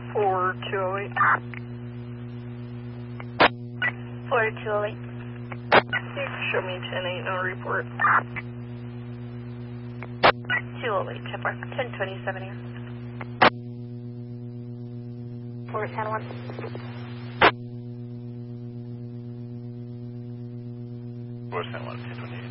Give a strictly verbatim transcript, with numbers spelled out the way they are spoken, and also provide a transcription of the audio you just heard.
four two oh eight. four two oh eight. You can show me ten eight, no report. two oh eight, check mark. ten twenty-seven here. four ten one. four ten one, ten twenty-eight.